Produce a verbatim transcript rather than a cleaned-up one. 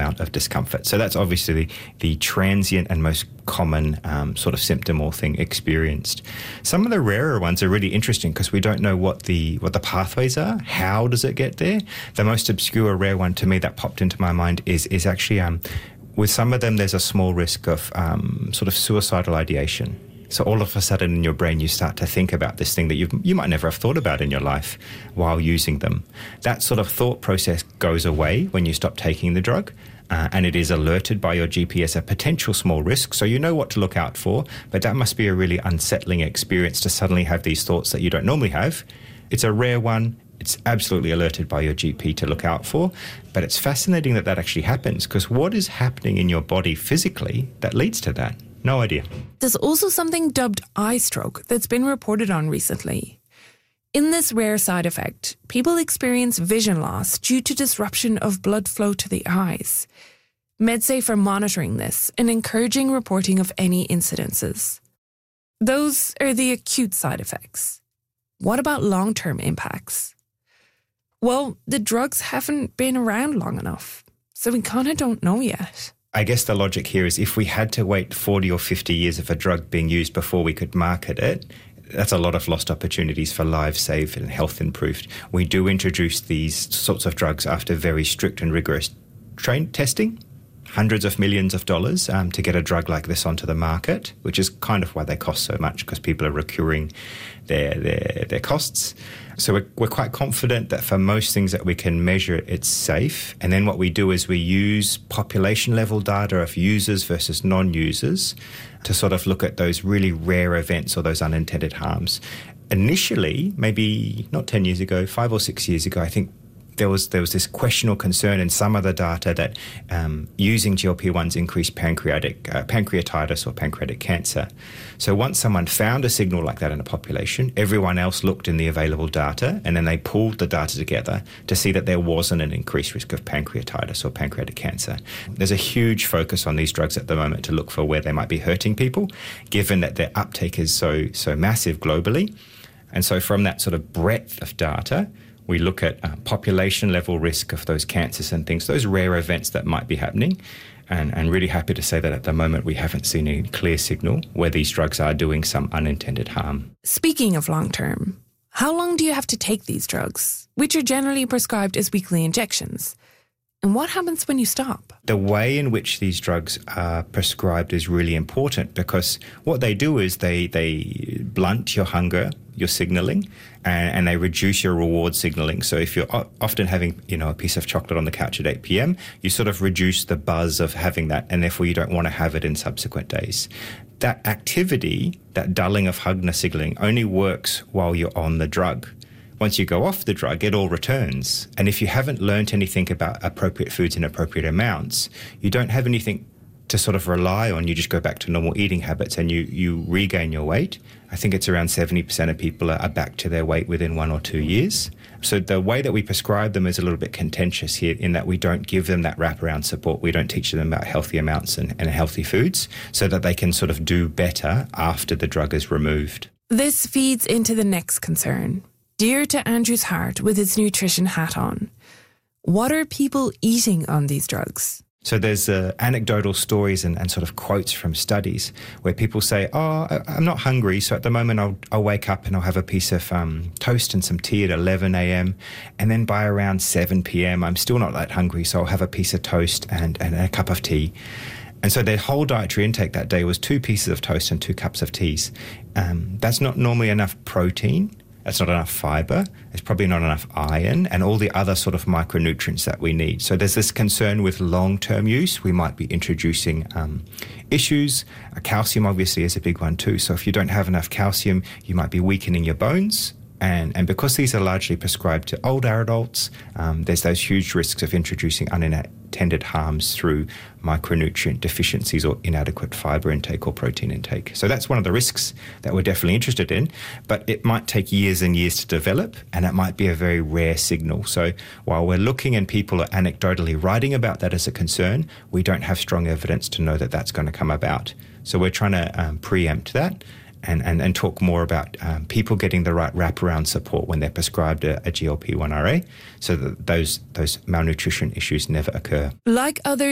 amount of discomfort. So that's obviously the, the transient and most common um, sort of symptom or thing experienced. Some of the rarer ones are really interesting because we don't know what the what the pathways are. How does it get there? The most obscure rare one to me that popped into my mind is is actually um, with some of them there's a small risk of um, sort of suicidal ideation. So all of a sudden in your brain you start to think about this thing that you you might never have thought about in your life while using them. That sort of thought process goes away when you stop taking the drug, uh, and it is alerted by your G P as a potential small risk, so you know what to look out for, but that must be a really unsettling experience to suddenly have these thoughts that you don't normally have. It's a rare one. It's absolutely alerted by your G P to look out for, but it's fascinating that that actually happens because what is happening in your body physically that leads to that? No idea. There's also something dubbed eye stroke that's been reported on recently. In this rare side effect, people experience vision loss due to disruption of blood flow to the eyes. MedSafe are monitoring this and encouraging reporting of any incidences. Those are the acute side effects. What about long-term impacts? Well, the drugs haven't been around long enough, so we kind of don't know yet. I guess the logic here is if we had to wait forty or fifty years of a drug being used before we could market it, that's a lot of lost opportunities for lives saved and health improved. We do introduce these sorts of drugs after very strict and rigorous train testing, hundreds of millions of dollars um, to get a drug like this onto the market, which is kind of why they cost so much because people are recurring their, their, their costs. So we're, we're quite confident that for most things that we can measure, it's safe. And then what we do is we use population level data of users versus non-users to sort of look at those really rare events or those unintended harms. Initially, maybe not ten years ago, five or six years ago, I think there was there was this question or concern in some of the data that um, using G L P ones increased pancreatic uh, pancreatitis or pancreatic cancer. So once someone found a signal like that in a population, everyone else looked in the available data and then they pulled the data together to see that there wasn't an increased risk of pancreatitis or pancreatic cancer. There's a huge focus on these drugs at the moment to look for where they might be hurting people, given that their uptake is so so massive globally. And so from that sort of breadth of data, we look at uh, population level risk of those cancers and things, those rare events that might be happening. And, and really happy to say that at the moment we haven't seen any clear signal where these drugs are doing some unintended harm. Speaking of long term, how long do you have to take these drugs, which are generally prescribed as weekly injections? And what happens when you stop? The way in which these drugs are prescribed is really important because what they do is they they blunt your hunger, your signaling, and, and they reduce your reward signaling. So if you're o- often having, you know, a piece of chocolate on the couch at eight p.m., you sort of reduce the buzz of having that, and therefore you don't want to have it in subsequent days. That activity, that dulling of hunger signaling, only works while you're on the drug. Once you go off the drug, it all returns. And if you haven't learnt anything about appropriate foods in appropriate amounts, you don't have anything to sort of rely on. You just go back to normal eating habits and you, you regain your weight. I think it's around seventy percent of people are back to their weight within one or two years. So the way that we prescribe them is a little bit contentious here in that we don't give them that wraparound support. We don't teach them about healthy amounts and, and healthy foods so that they can sort of do better after the drug is removed. This feeds into the next concern, dear to Andrew's heart with his nutrition hat on. What are people eating on these drugs? So there's uh, anecdotal stories and, and sort of quotes from studies where people say, oh, I, I'm not hungry, so at the moment I'll, I'll wake up and I'll have a piece of um, toast and some tea at eleven a.m. And then by around seven p.m. I'm still not that hungry, so I'll have a piece of toast and, and a cup of tea. And so their whole dietary intake that day was two pieces of toast and two cups of teas. Um, that's not normally enough protein. That's not enough fibre, there's probably not enough iron and all the other sort of micronutrients that we need. So there's this concern with long-term use. We might be introducing um, issues. Uh, calcium obviously is a big one too. So if you don't have enough calcium, you might be weakening your bones. And, and because these are largely prescribed to older adults, um, there's those huge risks of introducing unintended harms through micronutrient deficiencies or inadequate fibre intake or protein intake. So that's one of the risks that we're definitely interested in, but it might take years and years to develop, and it might be a very rare signal. So while we're looking and people are anecdotally writing about that as a concern, we don't have strong evidence to know that that's going to come about. So we're trying to um, preempt that. And, and, and talk more about um, people getting the right wraparound support when they're prescribed a, a G L P one R A so that those those malnutrition issues never occur. Like other